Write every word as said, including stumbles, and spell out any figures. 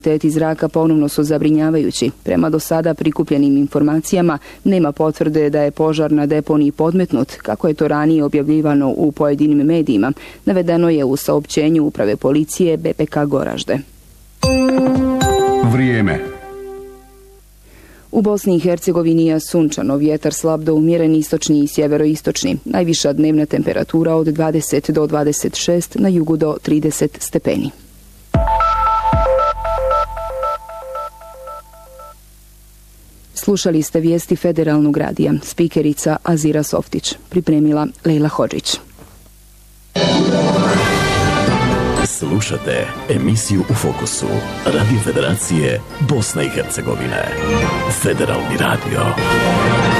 Kvaliteti zraka ponovno su zabrinjavajući. Prema do sada prikupljenim informacijama nema potvrde da je požar na deponiji podmetnut, kako je to ranije objavljivano u pojedinim medijima. Navedeno je u saopćenju Uprave policije B P K Goražde. Vrijeme. U Bosni i Hercegovini je sunčano, vjetar slab do umjeren istočni i sjeveroistočni. Najviša dnevna temperatura od dvadeset do dvadeset šest, na jugu do trideset stepeni. Slušali ste vijesti Federalnog radija. Spikerica Azira Softić. Pripremila Lejla Hodžić. Slušate emisiju U fokusu Radio Federacije Bosne i Hercegovine. Federalni radio.